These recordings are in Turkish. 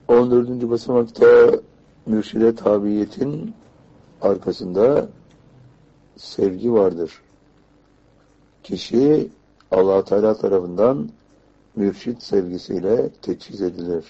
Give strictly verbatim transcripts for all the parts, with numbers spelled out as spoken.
on dördüncü basamakta mürşide tabiiyetin arkasında sevgi vardır. Kişi Allah Teala tarafından mürşit sevgisiyle teçhiz edilir.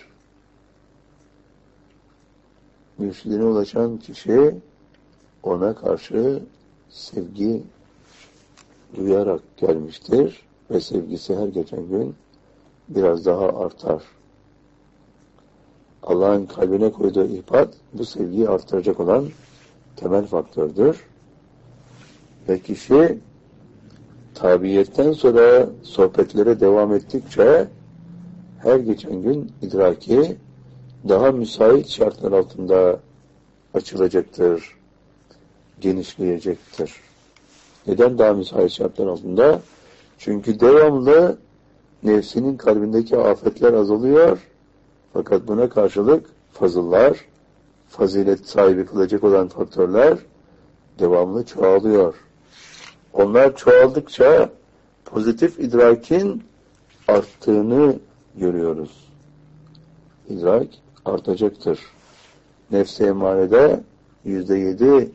Mürşidine ulaşan kişi ona karşı sevgi duyarak gelmiştir ve sevgisi her geçen gün biraz daha artar. Allah'ın kalbine koyduğu ihbat bu sevgiyi artıracak olan temel faktördür. Ve kişi tabiiyetten sonra sohbetlere devam ettikçe her geçen gün idraki daha müsait şartlar altında açılacaktır, genişleyecektir. Neden daha müsait şartlar altında? Çünkü devamlı nefsinin kalbindeki afetler azalıyor. Fakat buna karşılık fazıllar, fazilet sahibi kılacak olan faktörler devamlı çoğalıyor. Onlar çoğaldıkça pozitif idrakin arttığını görüyoruz. İdrak artacaktır. Nefs-i emarede yüzde yedi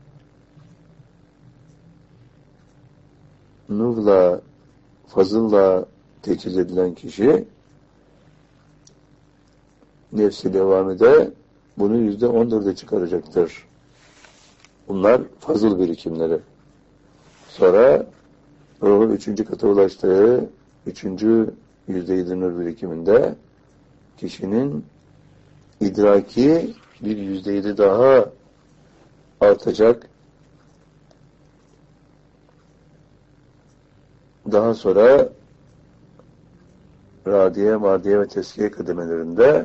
nurla, fazılla teçhiz edilen kişi nefsi devamede bunu yüzde on dörde çıkaracaktır. Bunlar fazıl birikimleri. Sonra ruhun üçüncü kata ulaştığı üçüncü yüzde yedi nur birikiminde kişinin idraki bir yüzde yedi daha artacak. Daha sonra radiye, mardiye ve teskiye kademelerinde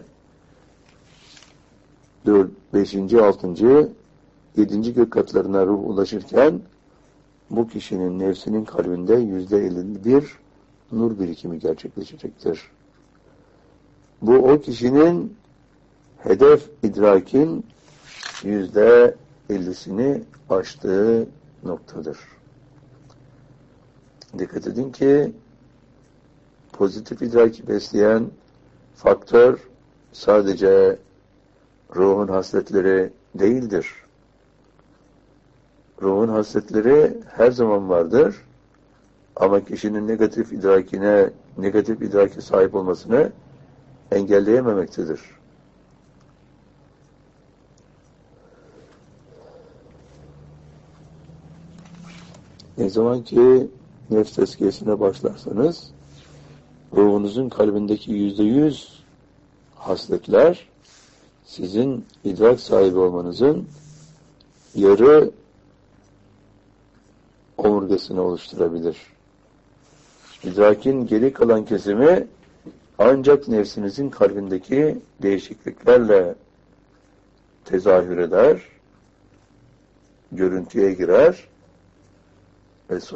dört, beşinci, altıncı, yedinci gök katlarına ruh ulaşırken bu kişinin nefsinin kalbinde yüzde elli bir nur birikimi gerçekleşecektir. Bu o kişinin hedef idrakin yüzde ellisini aştığı noktadır. Dikkat edin ki pozitif idraki besleyen faktör sadece ruhun hasletleri değildir. Ruhun hasletleri her zaman vardır. Ama kişinin negatif idrakine, negatif idrake sahip olmasını engelleyememektedir. Ne zaman ki nefs tezkiyesine başlarsanız, ruhunuzun kalbindeki yüzde yüz hasletler, sizin idrak sahibi olmanızın yarı omurgasını oluşturabilir. İdrakin geri kalan kesimi ancak nefsinizin kalbindeki değişikliklerle tezahür eder, görüntüye girer ve